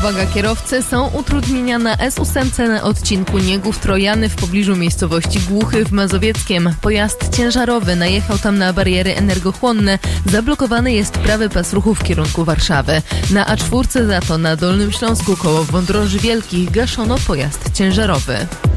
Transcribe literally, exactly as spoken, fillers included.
Uwaga kierowcy, są utrudnienia na S osiem na odcinku Niegów-Trojany w pobliżu miejscowości Głuchy w Mazowieckiem. Pojazd ciężarowy najechał tam na bariery energochłonne. Zablokowany jest prawy pas ruchu w kierunku Warszawy. Na A cztery za to na Dolnym Śląsku koło Wądroży Wielkich gaszono pojazd ciężarowy.